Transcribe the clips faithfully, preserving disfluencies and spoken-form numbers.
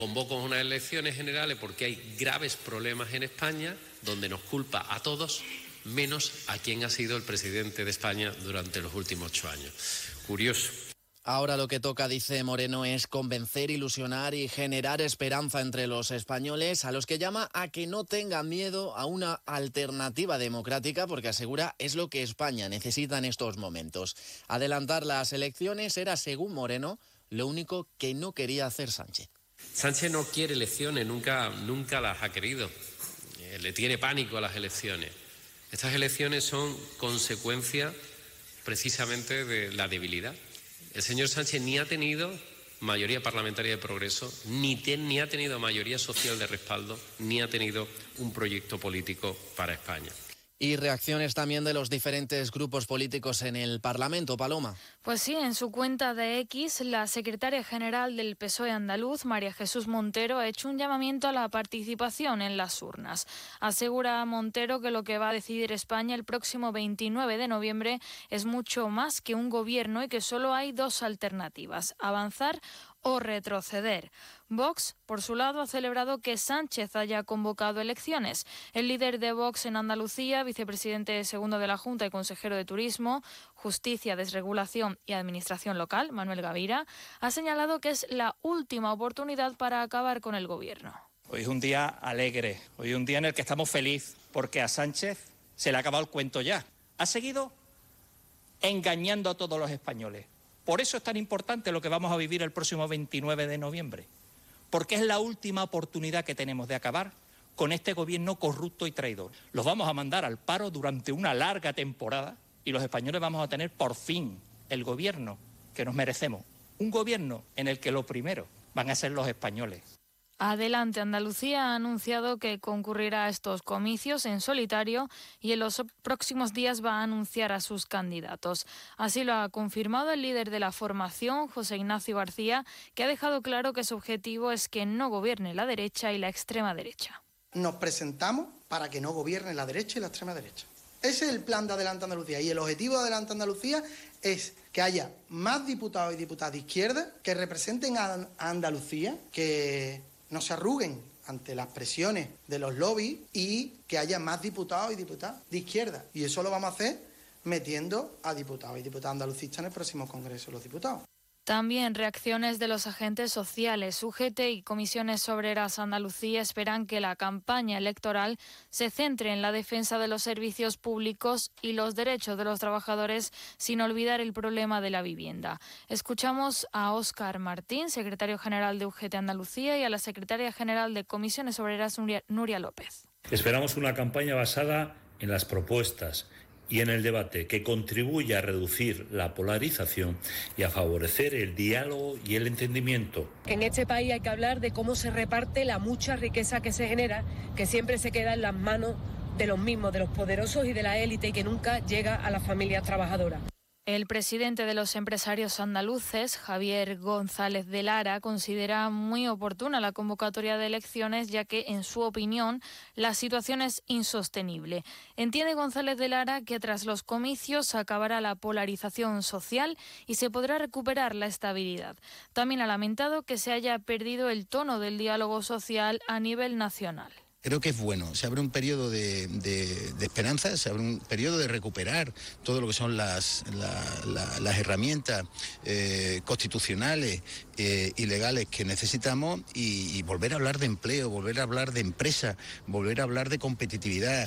Convoco unas elecciones generales porque hay graves problemas en España donde nos culpa a todos menos a quien ha sido el presidente de España durante los últimos ocho años. Curioso. Ahora lo que toca, dice Moreno, es convencer, ilusionar y generar esperanza entre los españoles, a los que llama a que no tengan miedo a una alternativa democrática, porque asegura es lo que España necesita en estos momentos. Adelantar las elecciones era, según Moreno, lo único que no quería hacer Sánchez. Sánchez no quiere elecciones, nunca, nunca las ha querido. Eh, le tiene pánico a las elecciones. Estas elecciones son consecuencia precisamente de la debilidad. El señor Sánchez ni ha tenido mayoría parlamentaria de progreso, ni, te, ni ha tenido mayoría social de respaldo, ni ha tenido un proyecto político para España. Y reacciones también de los diferentes grupos políticos en el Parlamento, Paloma. Pues sí, en su cuenta de X, la secretaria general del P S O E andaluz, María Jesús Montero, ha hecho un llamamiento a la participación en las urnas. Asegura Montero que lo que va a decidir España el próximo veintinueve de noviembre es mucho más que un gobierno y que solo hay dos alternativas: avanzar o retroceder. Vox, por su lado, ha celebrado que Sánchez haya convocado elecciones. El líder de Vox en Andalucía, vicepresidente segundo de la Junta y consejero de Turismo, Justicia, Desregulación y Administración Local, Manuel Gavira, ha señalado que es la última oportunidad para acabar con el gobierno. Hoy es un día alegre, hoy es un día en el que estamos felices porque a Sánchez se le ha acabado el cuento ya. Ha seguido engañando a todos los españoles. Por eso es tan importante lo que vamos a vivir el próximo veintinueve de noviembre, porque es la última oportunidad que tenemos de acabar con este gobierno corrupto y traidor. Los vamos a mandar al paro durante una larga temporada y los españoles vamos a tener por fin el gobierno que nos merecemos. Un gobierno en el que lo primero van a ser los españoles. Adelante Andalucía ha anunciado que concurrirá a estos comicios en solitario y en los próximos días va a anunciar a sus candidatos. Así lo ha confirmado el líder de la formación, José Ignacio García, que ha dejado claro que su objetivo es que no gobierne la derecha y la extrema derecha. Nos presentamos para que no gobierne la derecha y la extrema derecha. Ese es el plan de Adelante Andalucía y el objetivo de Adelante Andalucía es que haya más diputados y diputadas de izquierda que representen a Andalucía, que no se arruguen ante las presiones de los lobbies y que haya más diputados y diputadas de izquierda. Y eso lo vamos a hacer metiendo a diputados y diputadas andalucistas en el próximo Congreso de los Diputados. También reacciones de los agentes sociales. U G T y Comisiones Obreras Andalucía esperan que la campaña electoral se centre en la defensa de los servicios públicos y los derechos de los trabajadores, sin olvidar el problema de la vivienda. Escuchamos a Óscar Martín, secretario general de U G T Andalucía, y a la secretaria general de Comisiones Obreras, Nuria, Nuria López. Esperamos una campaña basada en las propuestas y en el debate que contribuya a reducir la polarización y a favorecer el diálogo y el entendimiento. En este país hay que hablar de cómo se reparte la mucha riqueza que se genera, que siempre se queda en las manos de los mismos, de los poderosos y de la élite, y que nunca llega a las familias trabajadoras. El presidente de los empresarios andaluces, Javier González de Lara, considera muy oportuna la convocatoria de elecciones, ya que, en su opinión, la situación es insostenible. Entiende González de Lara que tras los comicios acabará la polarización social y se podrá recuperar la estabilidad. También ha lamentado que se haya perdido el tono del diálogo social a nivel nacional. Creo que es bueno, se abre un periodo de, de, de esperanza, se abre un periodo de recuperar todo lo que son las, la, la, las herramientas eh, constitucionales eh, y legales que necesitamos y, y volver a hablar de empleo, volver a hablar de empresa, volver a hablar de competitividad.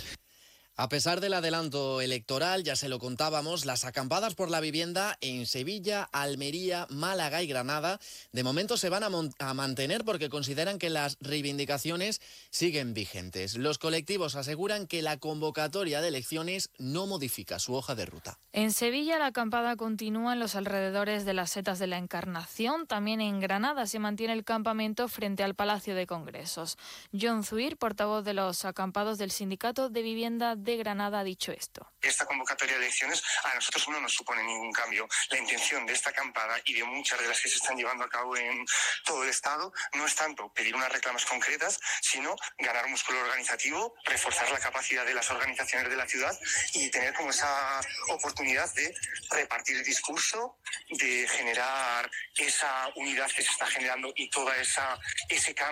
A pesar del adelanto electoral, ya se lo contábamos, las acampadas por la vivienda en Sevilla, Almería, Málaga y Granada de momento se van a, a mantener porque consideran que las reivindicaciones siguen vigentes. Los colectivos aseguran que la convocatoria de elecciones no modifica su hoja de ruta. En Sevilla la acampada continúa en los alrededores de las Setas de la Encarnación. También en Granada se mantiene el campamento frente al Palacio de Congresos. John Zuir, portavoz de los acampados del Sindicato de Vivienda de Granada, ha dicho esto. Esta convocatoria de elecciones a nosotros no nos supone ningún cambio. La intención de esta acampada y de muchas de las que se están llevando a cabo en todo el Estado no es tanto pedir unas reclamas concretas, sino ganar músculo organizativo, reforzar la capacidad de las organizaciones de la ciudad y tener como esa oportunidad de repartir el discurso, de generar esa unidad que se está generando y toda esa ese cambio